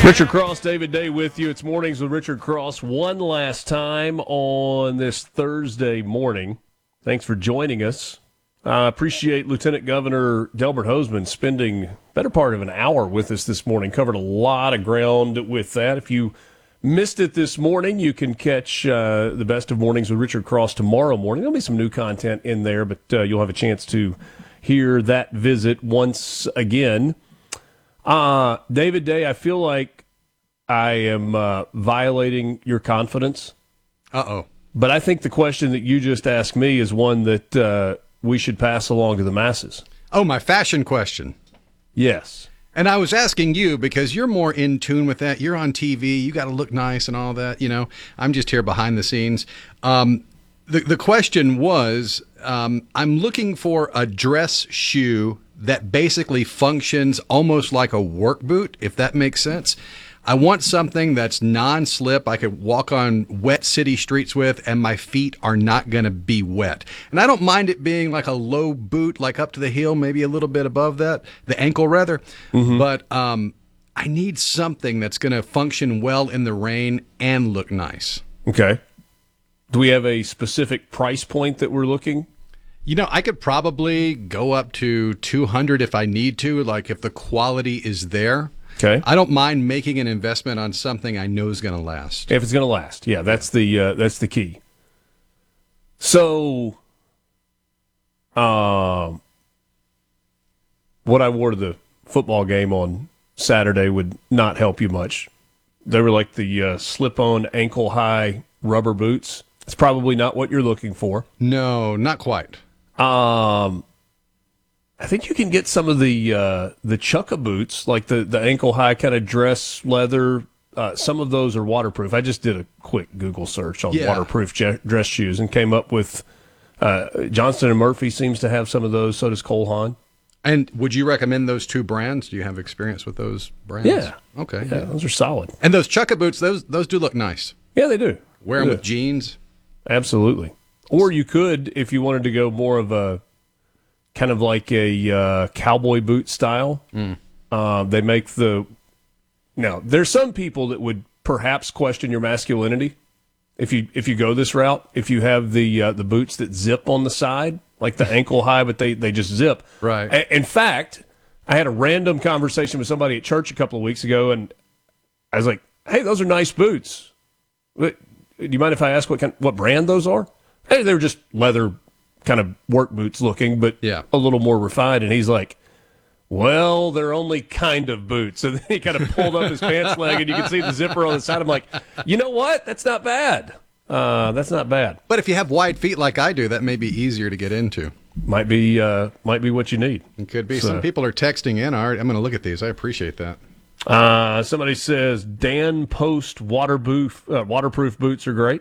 Richard Cross, David Day with you. It's Mornings with Richard Cross one last time on this Thursday morning. Thanks for joining us. I appreciate Lieutenant Governor Delbert Hosemann spending better part of an hour with us this morning. Covered a lot of ground with that. If you missed it this morning, you can catch the best of Mornings with Richard Cross tomorrow morning. There'll be some new content in there, but you'll have a chance to hear that visit once again. David Day, I feel like I am violating your confidence. Uh-oh. But I think the question that you just asked me is one that we should pass along to the masses. Oh, my fashion question. Yes. And I was asking you because you're more in tune with that. You're on TV. You got to look nice and all that. You know, I'm just here behind the scenes. The question was, I'm looking for a dress shoe that basically functions almost like a work boot, if that makes sense. I want something that's non-slip I could walk on wet city streets with, and my feet are not going to be wet. And I don't mind it being like a low boot, like up to the heel, maybe a little bit above that, the ankle rather. Mm-hmm. But I need something that's going to function well in the rain and look nice. Okay. Do we have a specific price point that we're looking? You know, I could probably go up to $200 if I need to, like if the quality is there. Okay. I don't mind making an investment on something I know is going to last. If it's going to last, yeah, that's the key. So, what I wore to the football game on Saturday would not help you much. They were like the slip-on ankle-high rubber boots. It's probably not what you're looking for. No, not quite. I think you can get some of the Chukka boots, like the ankle-high kind of dress leather. Some of those are waterproof. I just did a quick Google search on waterproof dress shoes and came up with Johnston & Murphy seems to have some of those. So does Cole Haan. And would you recommend those two brands? Do you have experience with those brands? Yeah. Okay. Yeah, those are solid. And those Chukka boots, those do look nice. Yeah, they do. Wear them with jeans. Absolutely. Or you could, if you wanted to go more of a kind of like a cowboy boot style. They make now there's some people that would perhaps question your masculinity if you go this route. If you have the boots that zip on the side, like the ankle high, but they just zip. Right. In fact, I had a random conversation with somebody at church a couple of weeks ago, and I was like, "Hey, those are nice boots. Do you mind if I ask what brand those are?" Hey, they were just leather kind of work boots looking, but a little more refined. And he's like, well, they're only kind of boots. So then he kind of pulled up his pants leg, and you can see the zipper on the side. I'm like, you know what? That's not bad. That's not bad. But if you have wide feet like I do, that may be easier to get into. Might be what you need. It could be. So, some people are texting in. All right, I'm going to look at these. I appreciate that. Somebody says, Dan Post waterproof boots are great.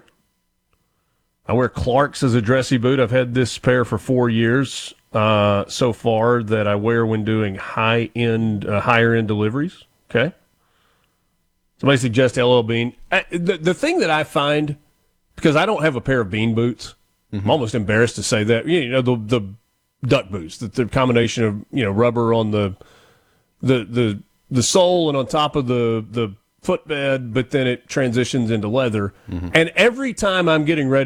I wear Clark's as a dressy boot. I've had this pair for 4 years so far that I wear when doing higher end deliveries. Okay. Somebody suggests LL Bean. The thing that I find, because I don't have a pair of Bean boots, I'm almost embarrassed to say that. You know, the duck boots, the combination of rubber on the sole and on top of the footbed, but then it transitions into leather. And every time I'm getting ready